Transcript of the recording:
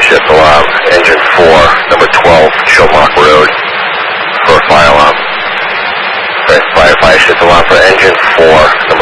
shift alarm, engine 4, number 12, Chilmark Road, for a fire alarm. Fire shift alarm for engine 4, number